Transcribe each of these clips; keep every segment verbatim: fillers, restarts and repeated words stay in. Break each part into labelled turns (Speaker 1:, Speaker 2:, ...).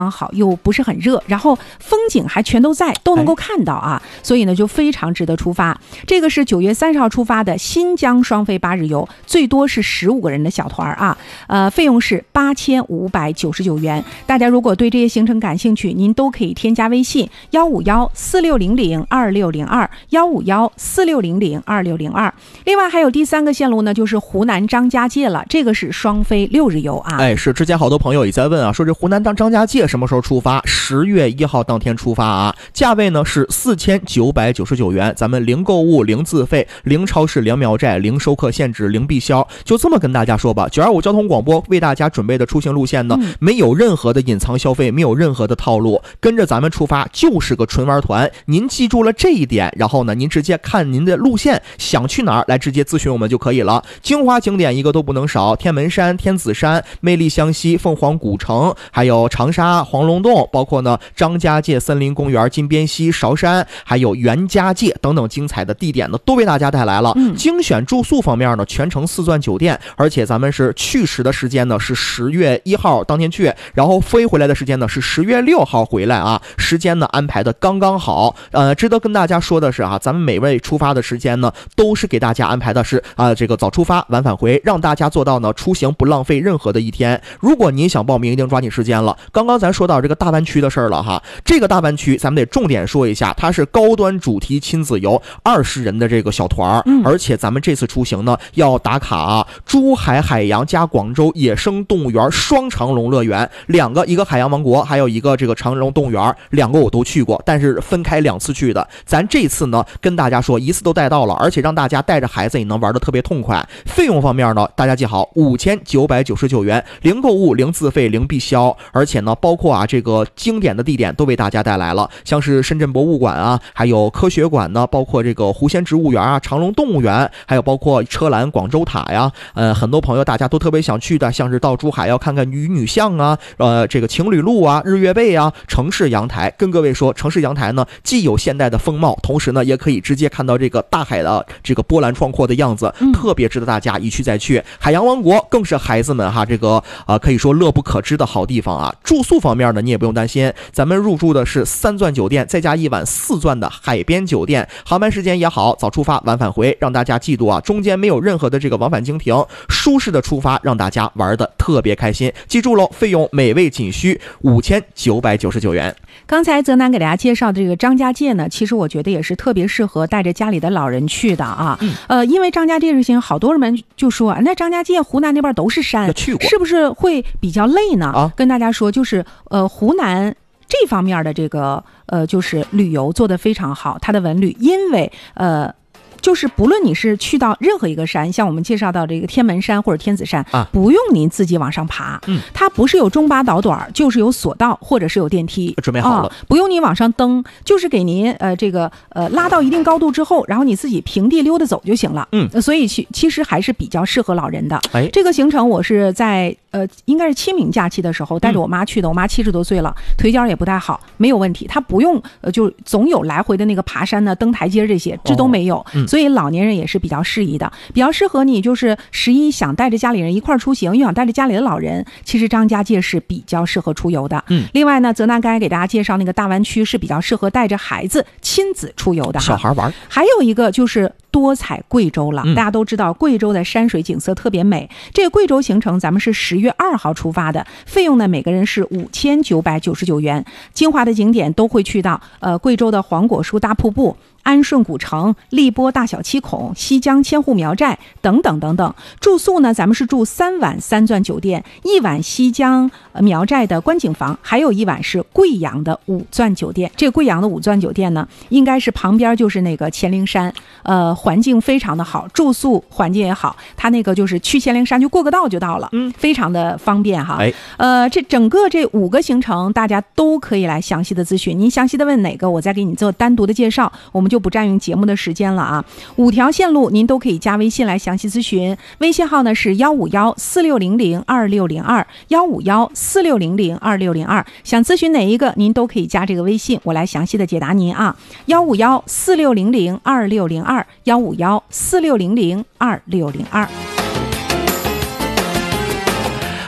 Speaker 1: 好又不是很热，然后风景还全都在，都能够看到啊，所以呢就非常值得出发。这个是九月三十号出发的新疆双飞八日游，最多是十五个人的小团啊，呃，费用是八千五百九十九元。大家如果对这些行程感兴趣，您都可以添加微信幺五幺四六零零二六零二幺五幺四六零零二六零二。另外还有第三个线路呢，就是湖南张家界了，这个是双飞六日游啊。
Speaker 2: 哎，是之前好多朋友也在问啊，说这湖南当张家界什么时候出发？十月一号当天出发啊，价位呢是四千九百九十九元，咱们零购物、零自费、零超市、零秒债、零收客限制、零必销，就这么跟大家说吧。九二五交通广播为大家准备的出行路线呢，嗯、没有任何的隐藏消费，没有任何的套路，跟着咱们出发就是个纯玩团。您记住了这一点，然后呢，您直接看您的路线，想去哪儿来直接咨询我们就可以了。精华景点一个都不能少，天门山、天子山、魅力湘西、凤凰古城，还有长沙、黄龙洞，包括呢张家界森林公园、金边溪、韶山，还有袁家界等等精彩的地点呢，都为大家带来了。嗯、精选住宿方面呢，全程四钻酒店，而且咱们是去时的时间呢是十月一号当天去，然后飞回来的时间呢是十月六号回来啊，时间呢安排的刚刚好。呃，值得跟大家说的是啊，咱们每位出发的时间呢，都是给大家安排的是啊、呃，这个早出发晚返回，让大家做到呢出行不浪费任何的一天。如果您想报名，一定抓紧时间了。刚刚咱说到这个大湾区的事儿了哈，这个大湾区咱们得重点说一下，它是高端主题亲子游，二十人的这个小团，嗯、而且咱们这次出行呢要打卡啊，珠海海洋加广州野生动物园双长隆乐园，两个，一个海洋王国，还有一个这个长隆动物园，两个我都去过，但是分开两次去的。咱这次呢跟大家说一次都带到了，而且让大家带着孩子也能玩得特别痛快。费用方面呢，大家记好，五千九百九十九元，零购物、零自费、零必销，而且呢包括啊这个经典的地点都为大家带来了，像是深圳博物馆啊，还有科学馆呢，包括这个湖仙植物园啊、长隆动物园，还有包括车兰广州塔呀，呃，很多朋友大家都特别想去的，像是到珠海要看看鱼女像啊，呃，这个情侣路啊、日月贝啊、城市阳台。跟各位说，城市阳台呢，既有现代的风貌，同时呢，也可以直接看到这个大海的这个波澜壮阔的样子，嗯、特别值得大家一去再去。海洋王国更是孩子们哈这个呃可以说乐不可支的好地方啊。住宿方面呢，你也不用担心，咱们入住的是三钻酒店，再加一晚四钻的海边酒店，航班时间也好，早出发晚返回，让大家记住啊，中间没有任何的这个往返经停，舒适的出发，让大家玩的特别开心。记住喽，费用每位仅需五千九百九十九元。
Speaker 1: 刚才泽南给大家介绍的这个张家界呢，其实我觉得也是特别适合带着家里的老人去的啊。嗯、呃，因为张家界这行，好多人们就说，那张家界湖南那边都是山，
Speaker 2: 去过，
Speaker 1: 是不是会比较累呢？
Speaker 2: 啊，
Speaker 1: 跟大家说，就是呃湖南这方面的这个呃就是旅游做得非常好，它的文旅，因为呃。就是不论你是去到任何一个山，像我们介绍到这个天门山或者天子山，啊、不用您自己往上爬，嗯、它不是有中巴导短，就是有索道或者是有电梯，
Speaker 2: 准备好了，
Speaker 1: 啊、不用你往上登，就是给您呃这个呃拉到一定高度之后，然后你自己平地溜达走就行了。嗯，呃、所以其其实还是比较适合老人的。哎，这个行程我是在呃应该是清明假期的时候带着我妈去的，我妈七十多岁了，腿脚也不太好，没有问题，她不用呃就总有来回的那个爬山呢、登台阶这些，这都没有。哦嗯所以老年人也是比较适宜的，比较适合你就是十一想带着家里人一块儿出行，又想带着家里的老人，其实张家界是比较适合出游的。嗯，另外呢，泽南刚才给大家介绍那个大湾区是比较适合带着孩子亲子出游的，
Speaker 2: 小孩玩。
Speaker 1: 还有一个就是多彩贵州了，嗯、大家都知道贵州的山水景色特别美。这个贵州行程咱们是十月二号出发的，费用呢每个人是五千九百九十九元，精华的景点都会去到，呃，贵州的黄果树大瀑布、安顺古城、荔波大小七孔、西江千户苗寨等等等等。住宿呢，咱们是住三晚三钻酒店，一晚西江苗寨的观景房，还有一晚是贵阳的五钻酒店。这个贵阳的五钻酒店呢，应该是旁边就是那个黔灵山，呃，环境非常的好，住宿环境也好，它那个就是去黔灵山就过个道就到了，嗯，非常的方便哈。哎，呃，这整个这五个行程大家都可以来详细的咨询，您详细的问哪个，我再给你做单独的介绍，我们就不占用节目的时间了啊。五条线路您都可以加微信来详细咨询，微信号呢是幺五幺四六零零二六零二幺五幺四六零零二六零二，想咨询哪一个您都可以加这个微信，我来详细的解答您啊。幺五幺四六零零二六零二幺五幺四六零零二六零二。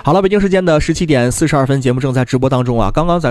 Speaker 2: 好了，北京时间的十七点四十二分，节目正在直播当中啊。刚刚咱